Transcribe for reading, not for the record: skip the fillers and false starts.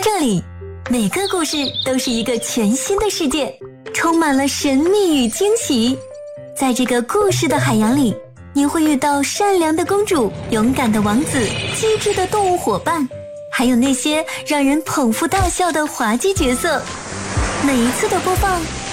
这里，每个故事都是一个全新的世界，充满了神秘与惊喜。在这个故事的海洋里，你会遇到善良的公主、勇敢的王子、机智的动物伙伴，还有那些让人捧腹大笑的滑稽角色。每一次的播放